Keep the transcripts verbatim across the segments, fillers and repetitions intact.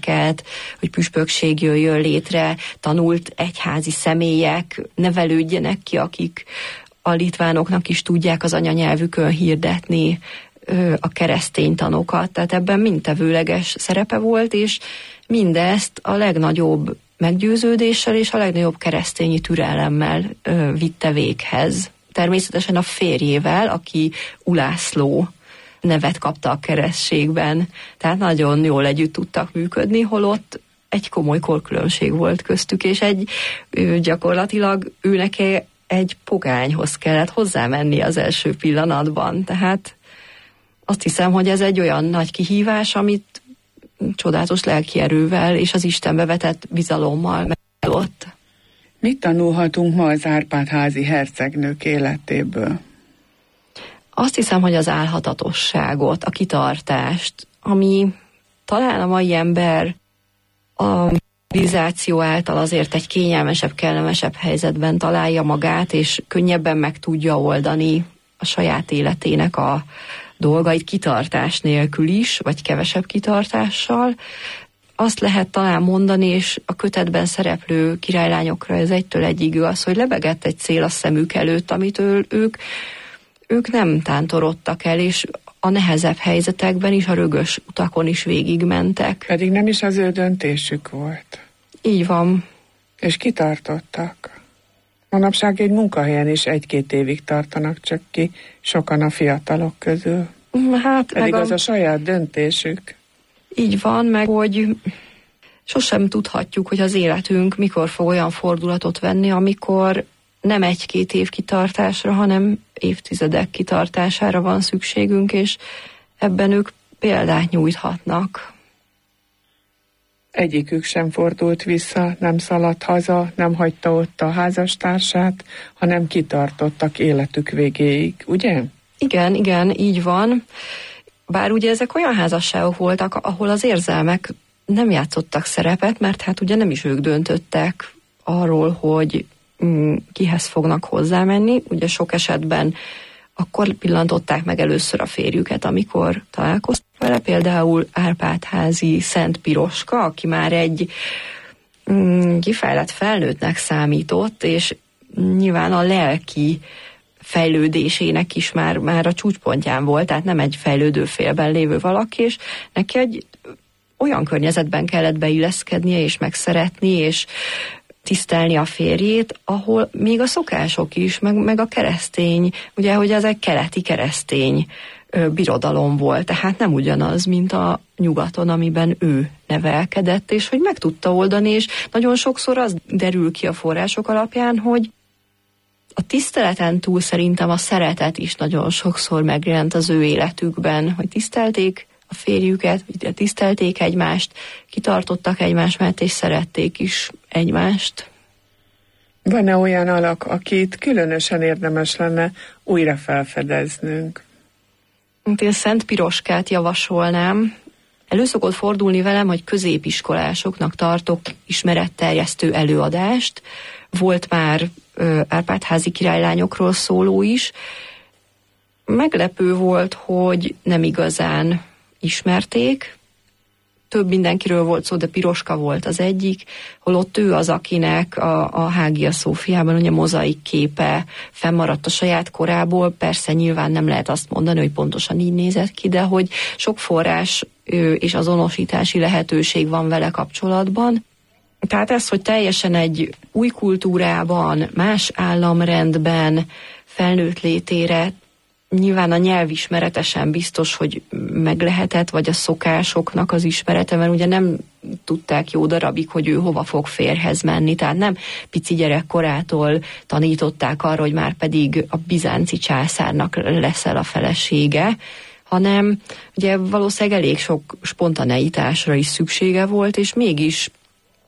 rendszereket, hogy püspökség jöjjön létre, tanult egyházi személyek nevelődjenek ki, akik a litvánoknak is tudják az anyanyelvükön hirdetni a keresztény tanokat, tehát ebben mindtevőleges szerepe volt, és mindezt a legnagyobb meggyőződéssel és a legnagyobb keresztényi türelemmel ö, vitte véghez. Természetesen a férjével, aki Ulászló nevet kapta a keresztségben, tehát nagyon jól együtt tudtak működni, holott egy komoly korkülönbség volt köztük, és egy ő, gyakorlatilag ő neki egy pogányhoz kellett hozzámenni az első pillanatban, tehát azt hiszem, hogy ez egy olyan nagy kihívás, amit csodálatos lelki erővel és az Istenbe vetett bizalommal megadott. Mit tanulhatunk ma az Árpád-házi hercegnők életéből? Azt hiszem, hogy az álhatatosságot, a kitartást, ami talán a mai ember a civilizáció által azért egy kényelmesebb, kellemesebb helyzetben találja magát, és könnyebben meg tudja oldani a saját életének a dolgait kitartás nélkül is, vagy kevesebb kitartással. Azt lehet talán mondani, és a kötetben szereplő királylányokra ez egytől egyig igaz, hogy lebegett egy cél a szemük előtt, amitől ők, ők nem tántorodtak el, és a nehezebb helyzetekben is, a rögös utakon is végigmentek. Pedig nem is az ő döntésük volt. Így van. És kitartottak. Manapság egy munkahelyen is egy-két évig tartanak csak ki, sokan a fiatalok közül. Hát, pedig meg az a... a saját döntésük. Így van, meg hogy sosem tudhatjuk, hogy az életünk mikor fog olyan fordulatot venni, amikor nem egy-két év kitartásra, hanem évtizedek kitartására van szükségünk, és ebben ők példát nyújthatnak. Egyikük sem fordult vissza, nem szaladt haza, nem hagyta ott a házastársát, hanem kitartottak életük végéig, ugye? Igen, igen, így van. Bár ugye ezek olyan házasságok voltak, ahol az érzelmek nem játszottak szerepet, mert hát ugye nem is ők döntöttek arról, hogy mm, kihez fognak hozzámenni. Ugye sok esetben akkor pillantották meg először a férjüket, amikor találkoztak vele, például Árpád-házi Szent Piroska, aki már egy mm, kifejlett felnőttnek számított, és nyilván a lelki fejlődésének is már, már a csúcspontján volt, tehát nem egy fejlődő félben lévő valaki, és neki egy olyan környezetben kellett beilleszkednie, és megszeretni, és tisztelni a férjét, ahol még a szokások is, meg, meg a keresztény, ugye, hogy ez egy keleti keresztény ö, birodalom volt, tehát nem ugyanaz, mint a nyugaton, amiben ő nevelkedett, és hogy meg tudta oldani, és nagyon sokszor az derül ki a források alapján, hogy a tiszteleten túl szerintem a szeretet is nagyon sokszor megjelent az ő életükben, hogy tisztelték a férjüket, tisztelték egymást, kitartottak egymás mellett, és szerették is egymást. Van-e olyan alak, akit különösen érdemes lenne újra felfedeznünk? Én Szent Piroskát javasolnám. Elő szokott fordulni velem, hogy középiskolásoknak tartok ismeretterjesztő előadást. Volt már ö, Árpád-házi királylányokról szóló is. Meglepő volt, hogy nem igazán ismerték. Több mindenkiről volt szó, de Piroska volt az egyik, holott ő az, akinek a, a Hagia Szófiában ugye mozaik képe fennmaradt a saját korából. Persze nyilván nem lehet azt mondani, hogy pontosan így nézett ki, de hogy sok forrás ő, és azonosítási lehetőség van vele kapcsolatban. Tehát ez, hogy teljesen egy új kultúrában, más államrendben felnőtt létére, nyilván a nyelvismerete sem biztos, hogy meg lehetett, vagy a szokásoknak az ismerete, mert ugye nem tudták jó darabig, hogy ő hova fog férjhez menni, tehát nem pici gyerekkorától tanították arra, hogy már pedig a bizánci császárnak leszel a felesége, hanem ugye valószínűleg elég sok spontaneitásra is szüksége volt, és mégis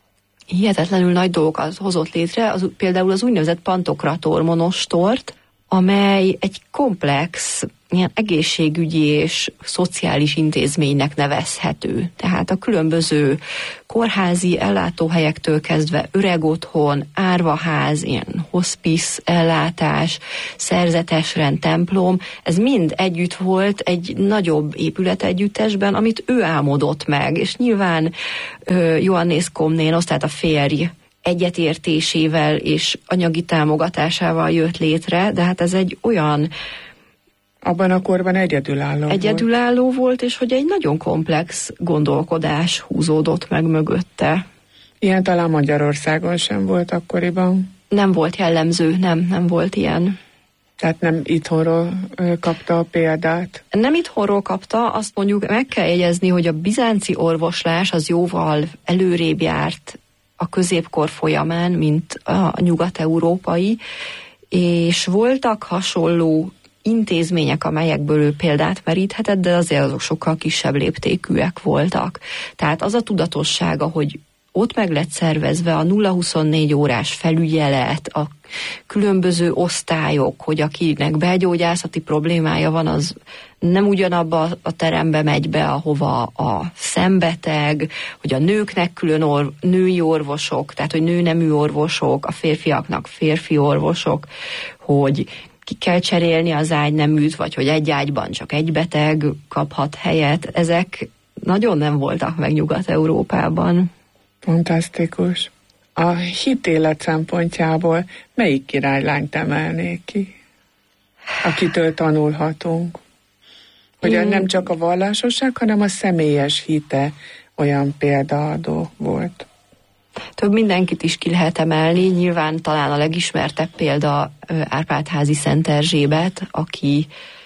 hihetetlenül nagy dolgokat hozott létre, az, például az úgynevezett Pantokrator monostort, amely egy komplex, ilyen egészségügyi és szociális intézménynek nevezhető. Tehát a különböző kórházi ellátóhelyektől kezdve öregotthon, árvaház, ilyen hospice ellátás, szerzetesrend, templom, ez mind együtt volt egy nagyobb épületegyüttesben, amit ő álmodott meg, és nyilván Johannes Komnénosz, tehát a férj egyetértésével és anyagi támogatásával jött létre, de hát ez egy olyan... Abban a korban egyedülálló Egyedülálló volt. volt, és hogy egy nagyon komplex gondolkodás húzódott meg mögötte. Ilyen talán Magyarországon sem volt akkoriban? Nem volt jellemző, nem, nem volt ilyen. Tehát nem itthonról kapta a példát? Nem itthonról kapta, azt mondjuk meg kell jegyezni, hogy a bizánci orvoslás az jóval előrébb járt a középkor folyamán, mint a nyugat-európai, és voltak hasonló intézmények, amelyekből ő példát meríthetett, de azért azok sokkal kisebb léptékűek voltak. Tehát az a tudatossága, hogy ott meg lett szervezve a nulla huszonnégy órás felügyelet, a különböző osztályok, hogy akinek belgyógyászati problémája van, az nem ugyanabba a terembe megy be, ahova a szembeteg, hogy a nőknek külön or- női orvosok, tehát hogy nőnemű orvosok, a férfiaknak férfi orvosok, hogy ki kell cserélni az ágyneműt, vagy hogy egy ágyban csak egy beteg kaphat helyet. Ezek nagyon nem voltak meg Nyugat-Európában. Fantasztikus. A hitélet szempontjából melyik királylányt emelnék ki, akitől tanulhatunk? Hogy mm. nem csak a vallásosság, hanem a személyes hite olyan példaadó volt. Több mindenkit is ki lehet emelni, nyilván talán a legismertebb példa Árpád-házi Szent Erzsébet, aki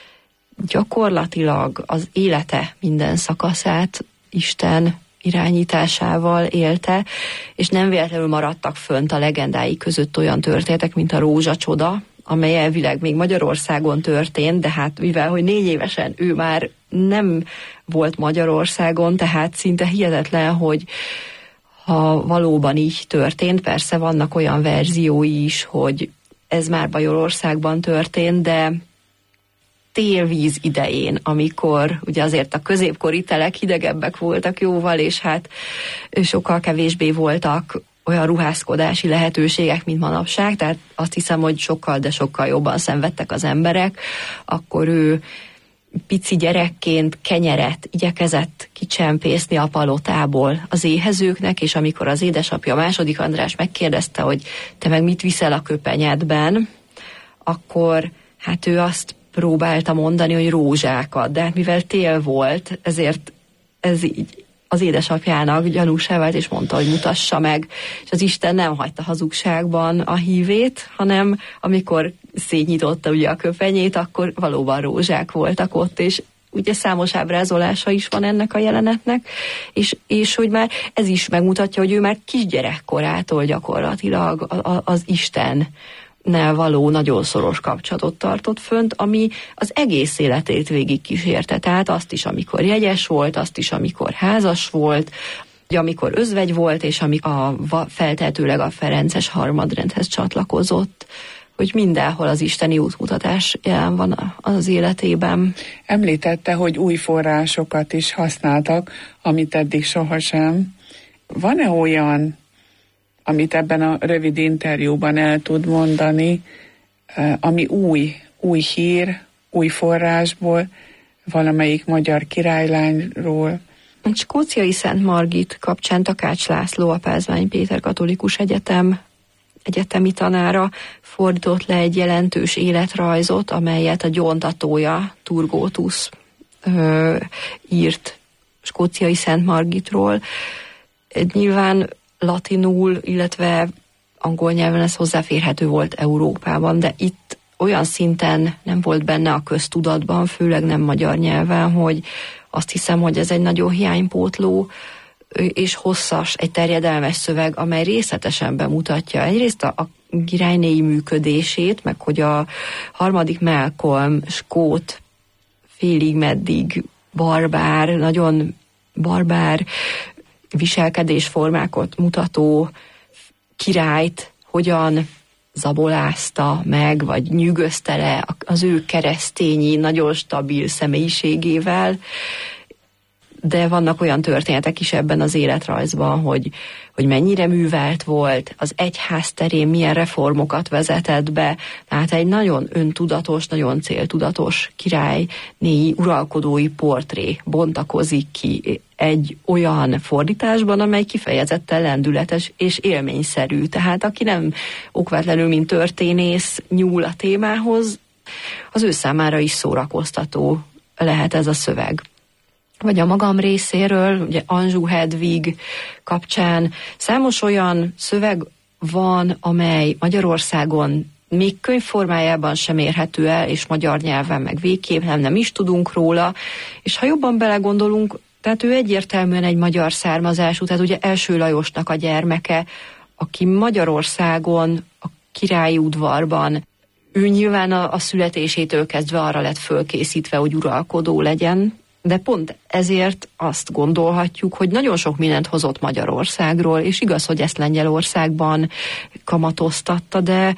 gyakorlatilag az élete minden szakaszát Isten irányításával élte, és nem véletlenül maradtak fönt a legendái között olyan történetek, mint a rózsacsoda, amely elvileg még Magyarországon történt, de hát mivel, hogy négy évesen ő már nem volt Magyarországon, tehát szinte hihetetlen, hogy ha valóban így történt, persze vannak olyan verziói is, hogy ez már Bajorországban történt, de télvíz idején, amikor ugye azért a középkori telek hidegebbek voltak jóval, és hát sokkal kevésbé voltak olyan ruházkodási lehetőségek, mint manapság, tehát azt hiszem, hogy sokkal, de sokkal jobban szenvedtek az emberek, akkor ő pici gyerekként kenyeret igyekezett kicsempészni a palotából az éhezőknek, és amikor az édesapja, második András megkérdezte, hogy te meg mit viszel a köpenyedben, akkor hát ő azt próbálta mondani, hogy rózsákat, de hát mivel tél volt, ezért ez így az édesapjának gyanúsá vált, és mondta, hogy mutassa meg, és az Isten nem hagyta hazugságban a hívét, hanem amikor szétnyitotta ugye a köpenyét, akkor valóban rózsák voltak ott, és ugye számos ábrázolása is van ennek a jelenetnek, és, és hogy már ez is megmutatja, hogy ő már kisgyerekkorától gyakorlatilag az Isten való nagyon szoros kapcsolatot tartott fönt, ami az egész életét végig kísérte. Tehát azt is, amikor jegyes volt, azt is, amikor házas volt, amikor özvegy volt, és amikor a, feltehetőleg a ferences harmadrendhez csatlakozott, hogy mindenhol az isteni útmutatás jelen van az életében. Említette, hogy új forrásokat is használtak, amit eddig sohasem. Van-e olyan, amit ebben a rövid interjúban el tud mondani, ami új, új hír, új forrásból, valamelyik magyar királylányról? A skóciai Szent Margit kapcsán Takács László, a Pázmány Péter Katolikus Egyetem egyetemi tanára fordított le egy jelentős életrajzot, amelyet a gyóntatója, Turgótus ö, írt skóciai Szent Margitról. Nyilván latinul, illetve angol nyelven ez hozzáférhető volt Európában, de itt olyan szinten nem volt benne a köztudatban, főleg nem magyar nyelven, hogy azt hiszem, hogy ez egy nagyon hiánypótló és hosszas, egy terjedelmes szöveg, amely részletesen bemutatja egyrészt a, a királynéi működését, meg hogy a harmadik Malcolm, skót, félig meddig barbár, nagyon barbár viselkedésformákat mutató királyt hogyan zabolázta meg, vagy nyűgözte le az ő keresztényi, nagyon stabil személyiségével, de vannak olyan történetek is ebben az életrajzban, hogy, hogy mennyire művelt volt, az egyház terén milyen reformokat vezetett be, tehát egy nagyon öntudatos, nagyon céltudatos királynéi uralkodói portré bontakozik ki egy olyan fordításban, amely kifejezetten lendületes és élményszerű. Tehát aki nem okvetlenül, mint történész nyúl a témához, az ő számára is szórakoztató lehet ez a szöveg. Vagy a magam részéről, ugye Anjou Hedvig kapcsán számos olyan szöveg van, amely Magyarországon még könyvformájában sem érhető el, és magyar nyelven meg végképp nem, nem is tudunk róla, és ha jobban belegondolunk, tehát ő egyértelműen egy magyar származású, tehát ugye Első Lajosnak a gyermeke, aki Magyarországon, a királyi udvarban, ő nyilván a, a születésétől kezdve arra lett fölkészítve, hogy uralkodó legyen, de pont ezért azt gondolhatjuk, hogy nagyon sok mindent hozott Magyarországról, és igaz, hogy ezt Lengyelországban kamatoztatta, de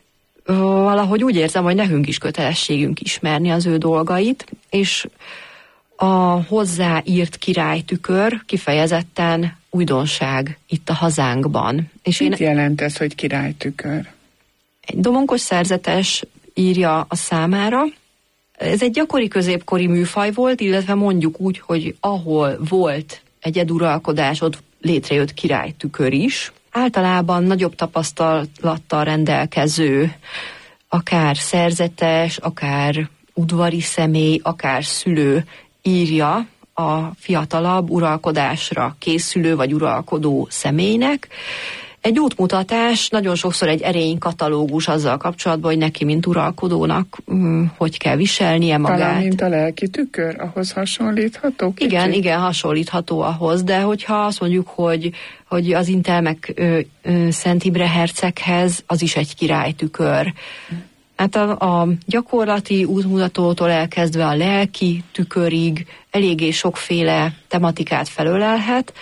valahogy úgy érzem, hogy nekünk is kötelességünk ismerni az ő dolgait, és a hozzáírt királytükör kifejezetten újdonság itt a hazánkban. És mit én... jelent ez, hogy királytükör? Egy domonkos szerzetes írja a számára. Ez egy gyakori középkori műfaj volt, illetve mondjuk úgy, hogy ahol volt egyeduralkodás, ott létrejött királytükör is. Általában nagyobb tapasztalattal rendelkező, akár szerzetes, akár udvari személy, akár szülő írja a fiatalabb uralkodásra készülő vagy uralkodó személynek. Egy útmutatás, nagyon sokszor egy erénykatalógus azzal kapcsolatban, hogy neki, mint uralkodónak, hogy kell viselnie magát. Talán, mint a lelki tükör, ahhoz hasonlítható? Kicsit? Igen, igen, hasonlítható ahhoz, de hogyha azt mondjuk, hogy, hogy az Intelmek ö, ö, Szent Imre herceghez, az is egy királytükör. Hát a, a gyakorlati útmutatótól elkezdve a lelki tükörig eléggé sokféle tematikát felölelhet.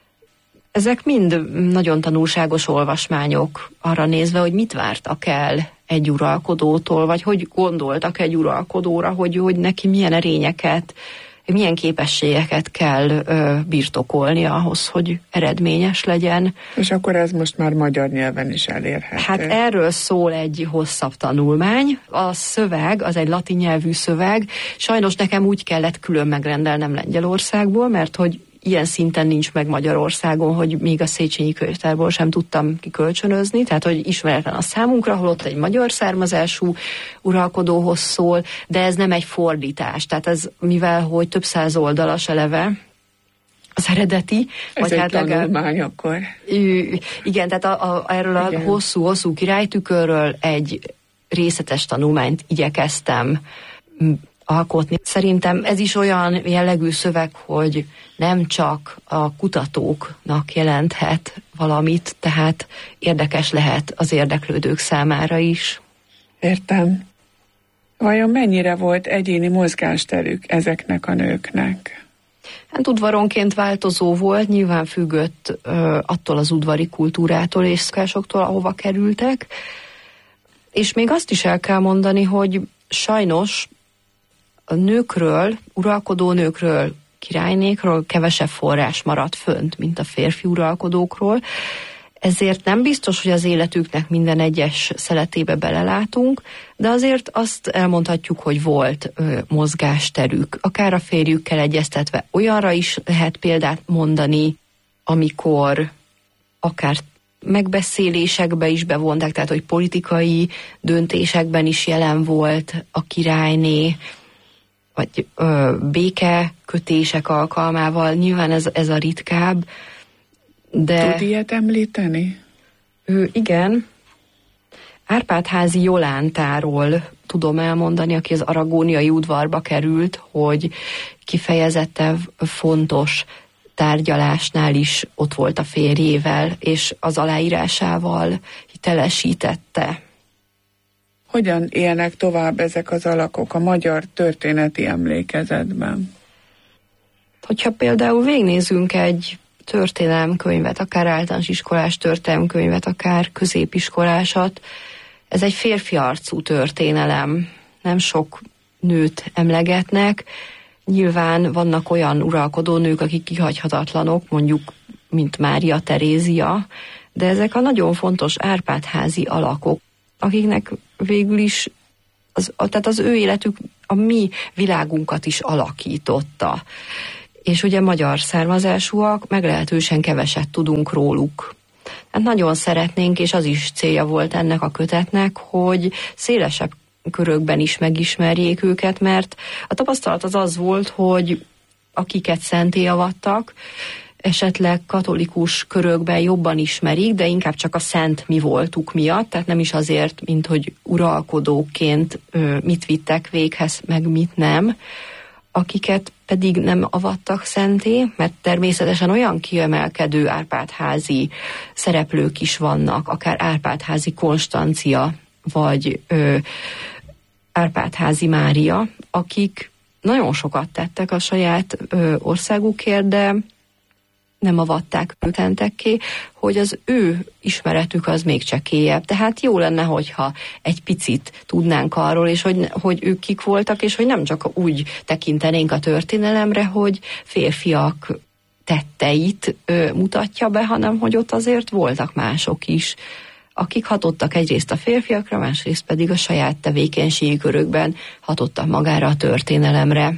Ezek mind nagyon tanulságos olvasmányok arra nézve, hogy mit vártak el egy uralkodótól, vagy hogy gondoltak egy uralkodóra, hogy, hogy neki milyen erényeket, milyen képességeket kell ö, birtokolni ahhoz, hogy eredményes legyen. És akkor ez most már magyar nyelven is elérhető. Hát erről szól egy hosszabb tanulmány. A szöveg, az egy latin nyelvű szöveg. Sajnos nekem úgy kellett külön megrendelnem Lengyelországból, mert hogy ilyen szinten nincs meg Magyarországon, hogy még a Széchenyi könyvtárból sem tudtam kikölcsönözni, tehát hogy ismeretlen a számunkra, holott egy magyar származású uralkodóhoz szól, de ez nem egy fordítás. Tehát ez, mivel hogy több száz oldalas eleve, az eredeti. Ez vagy egy hát tanulmány akkor. Igen, tehát a, a, erről a hosszú-hosszú királytükörről egy részletes tanulmányt igyekeztem alkotni. Szerintem ez is olyan jellegű szöveg, hogy nem csak a kutatóknak jelenthet valamit, tehát érdekes lehet az érdeklődők számára is. Értem. Vajon mennyire volt egyéni mozgásterük ezeknek a nőknek? Hát udvaronként változó volt, nyilván függött ö, attól az udvari kultúrától és szokásoktól, ahova kerültek. És még azt is el kell mondani, hogy sajnos a nőkről, uralkodó nőkről, királynékről kevesebb forrás maradt fönt, mint a férfi uralkodókról. Ezért nem biztos, hogy az életüknek minden egyes szeletébe belelátunk, de azért azt elmondhatjuk, hogy volt ö, mozgásterük. Akár a férjükkel egyeztetve olyanra is lehet példát mondani, amikor akár megbeszélésekbe is bevonták, tehát hogy politikai döntésekben is jelen volt a királyné, vagy ö, békekötések alkalmával, nyilván ez, ez a ritkább, de... Tud ilyet említeni? Ő, igen. Árpád-házi Jolántáról tudom elmondani, aki az aragóniai udvarba került, hogy kifejezetten fontos tárgyalásnál is ott volt a férjével, és az aláírásával hitelesítette. Hogyan élnek tovább ezek az alakok a magyar történeti emlékezetben? Hogyha például végignézünk egy történelemkönyvet, akár általános iskolás történelemkönyvet, akár középiskolásat, Ez egy férfi arcú történelem, nem sok nőt emlegetnek. Nyilván vannak olyan uralkodó nők, akik kihagyhatatlanok, mondjuk, mint Mária Terézia, de ezek a nagyon fontos Árpád-házi alakok, akiknek végül is az, tehát az ő életük a mi világunkat is alakította. És ugye magyar származásúak, meglehetősen keveset tudunk róluk. Hát nagyon szeretnénk, és az is célja volt ennek a kötetnek, hogy szélesebb körökben is megismerjék őket, mert a tapasztalat az az volt, hogy akiket szenté avattak, esetleg katolikus körökben jobban ismerik, de inkább csak a szent mi voltuk miatt, tehát nem is azért, mint hogy uralkodóként mit vittek véghez, meg mit nem, akiket pedig nem avattak szenté, mert természetesen olyan kiemelkedő Árpád-házi szereplők is vannak, akár Árpád-házi Konstancia, vagy ö, Árpád-házi Mária, akik nagyon sokat tettek a saját ö, országukért, de nem avatták őkentekké, hogy az ő ismeretük az még csekélyebb. Tehát jó lenne, hogyha egy picit tudnánk arról, és hogy, hogy ők kik voltak, és hogy nem csak úgy tekintenénk a történelemre, hogy férfiak tetteit ö, mutatja be, hanem hogy ott azért voltak mások is, akik hatottak egyrészt a férfiakra, másrészt pedig a saját tevékenységi körökben hatottak magára a történelemre.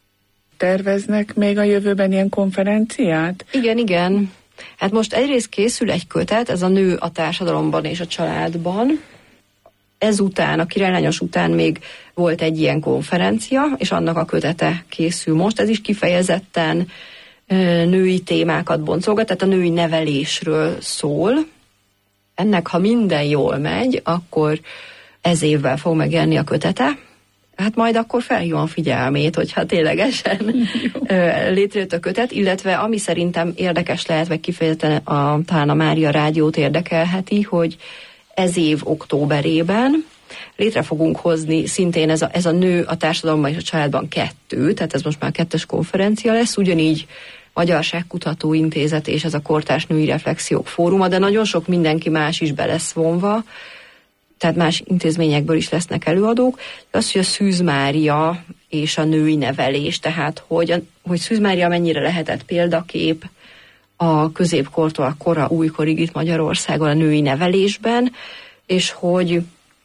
Terveznek még a jövőben ilyen konferenciát? Igen, igen. Hát most egyrészt készül egy kötet, ez a Nő a társadalomban és a családban. Ezután, a Királylányos után még volt egy ilyen konferencia, és annak a kötete készül most. Ez is kifejezetten női témákat boncolgat, tehát a női nevelésről szól. Ennek, ha minden jól megy, akkor ez évvel fog megjelenni a kötete. Hát majd akkor felhívom figyelmét, hogyha ténylegesen létrejött a kötet, illetve ami szerintem érdekes lehet, meg kifejezetten a, talán a Mária Rádiót érdekelheti, hogy ez év októberében létre fogunk hozni szintén ez a, ez a Nő a társadalomban és a családban kettő, tehát ez most már kettes konferencia lesz, ugyanígy Magyarságkutató Intézet és ez a Kortárs Női Reflexiók Fóruma, de nagyon sok mindenki más is be lesz vonva, tehát más intézményekből is lesznek előadók. Az, hogy a Szűz Mária és a női nevelés, tehát hogy, a, hogy Szűz Mária mennyire lehetett példakép a középkortól a kora újkorig itt Magyarországon a női nevelésben, és hogy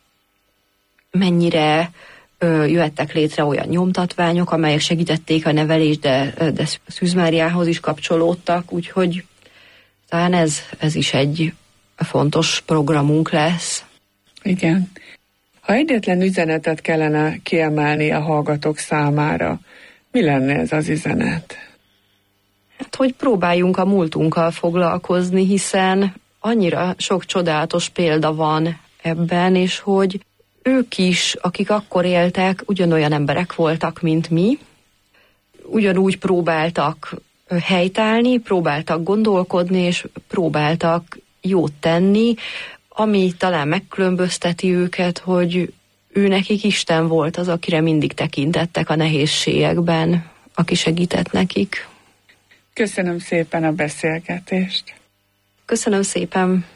mennyire ö, jöhettek létre olyan nyomtatványok, amelyek segítették a nevelést, de, de Szűz Máriához is kapcsolódtak, úgyhogy talán ez, ez is egy fontos programunk lesz. Igen. Ha egyetlen üzenetet kellene kiemelni a hallgatók számára, mi lenne ez az üzenet? Hát, hogy próbáljunk a múltunkkal foglalkozni, hiszen annyira sok csodálatos példa van ebben, és hogy ők is, akik akkor éltek, ugyanolyan emberek voltak, mint mi, ugyanúgy próbáltak helytállni, próbáltak gondolkodni, és próbáltak jót tenni, ami talán megkülönbözteti őket, hogy ő nekik Isten volt az, akire mindig tekintettek a nehézségekben, aki segített nekik. Köszönöm szépen a beszélgetést. Köszönöm szépen.